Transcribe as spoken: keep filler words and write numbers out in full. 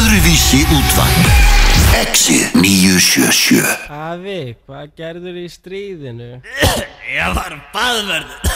Öðruvísi útvarp Exið níu sjö sjö. Afi, hvað gerður í stríðinu? Ég var baðverður